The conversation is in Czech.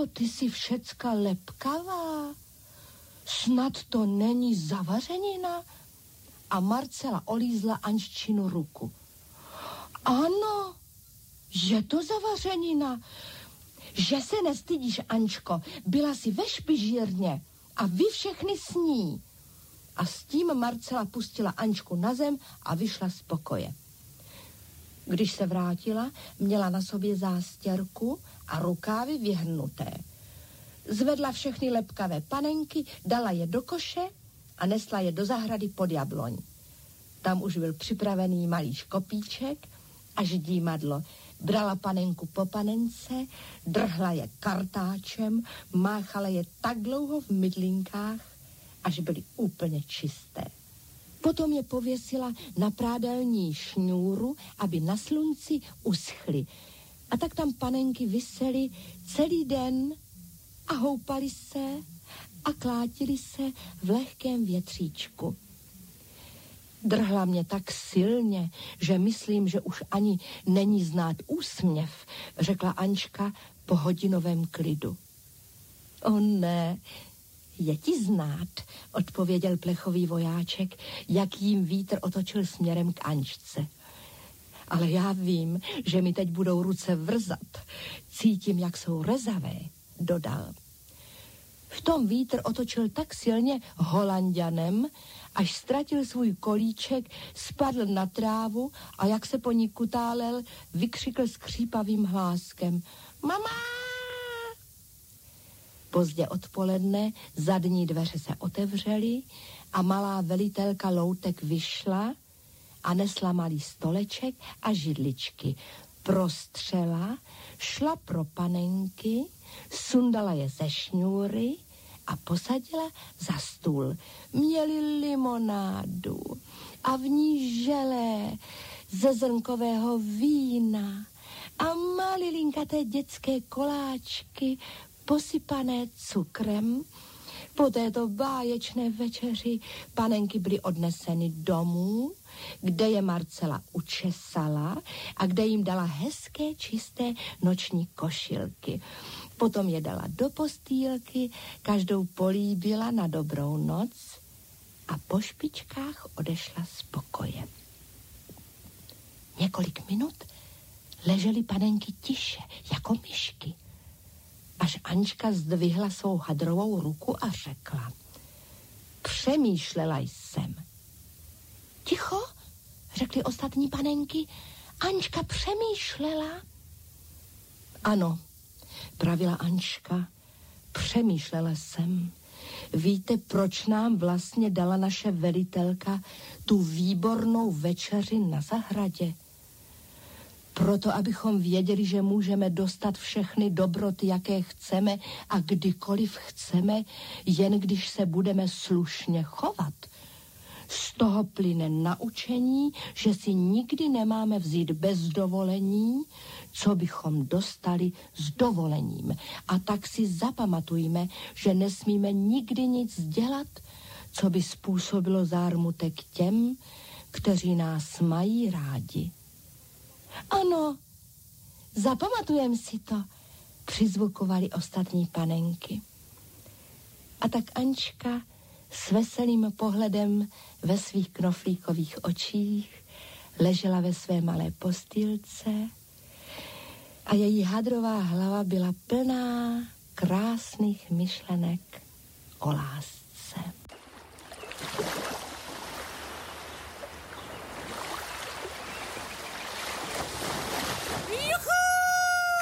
Ančko, ty jsi všecka lepkavá. Snad to není zavařenina? A Marcela olízla Anččinu ruku. Ano, je to zavařenina. Že se nestydíš, Ančko, byla jsi ve špižírně a vy všechny s ní. A s tím Marcela pustila Ančku na zem a vyšla z pokoje. Když se vrátila, měla na sobě zástěrku a rukávy vyhrnuté. Zvedla všechny lepkavé panenky, dala je do koše a nesla je do zahrady pod jabloň. Tam už byl připravený malý škopíček a ždímadlo. Brala panenku po panence, drhla je kartáčem, máchala je tak dlouho v mydlinkách, až byly úplně čisté. Potom je pověsila na prádelní šňůru, aby na slunci uschly. A tak tam panenky visely celý den a houpali se a klátili se v lehkém větříčku. Drhla mě tak silně, že myslím, že už ani není znát úsměv, řekla Ančka po hodinovém klidu. O ne, je ti znát, odpověděl plechový vojáček, jak jim vítr otočil směrem k Ančce. Ale já vím, že mi teď budou ruce vrzat. Cítím, jak jsou rezavé, dodal. V tom vítr otočil tak silně Holanďanem, až ztratil svůj kolíček, spadl na trávu a jak se po ní kutálel, vykřikl skřípavým hláskem. Mama! Pozdě odpoledne zadní dveře se otevřely a malá velitelka loutek vyšla a nesla malý stoleček a židličky. Prostřela, šla pro panenky, sundala je ze šňůry a posadila za stůl. Měli limonádu a v ní želé ze zrnkového vína a malilinkaté dětské koláčky posypané cukrem. Po této báječné večeři panenky byly odneseny domů, kde je Marcela učesala a kde jim dala hezké čisté noční košilky. Potom je dala do postýlky, každou políbila na dobrou noc a po špičkách odešla z pokoje. Několik minut ležely panenky tiše, jako myšky, až Ančka zdvihla svou hadrovou ruku a řekla. Přemýšlela jsem. Ticho, řekly ostatní panenky. Ančka přemýšlela. Ano, pravila Ančka, přemýšlela jsem. Víte, proč nám vlastně dala naše velitelka tu výbornou večeři na zahradě? Proto, abychom věděli, že můžeme dostat všechny dobroty, jaké chceme a kdykoliv chceme, jen když se budeme slušně chovat. Z toho plyne naučení, že si nikdy nemáme vzít bez dovolení, co bychom dostali s dovolením. A tak si zapamatujme, že nesmíme nikdy nic dělat, co by způsobilo zármutek těm, kteří nás mají rádi. Ano, zapamatujem si to, přizvukovali ostatní panenky. A tak Ančka s veselým pohledem ve svých knoflíkových očích ležela ve své malé postýlce a její hadrová hlava byla plná krásných myšlenek o lásce.